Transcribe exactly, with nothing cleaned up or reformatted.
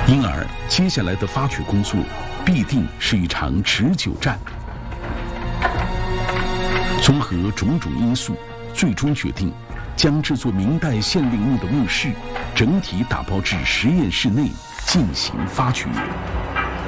因而接下来的发掘工作必定是一场持久战。综合种种因素，最终决定将这座明代县令墓的墓室整体打包至实验室内进行发掘。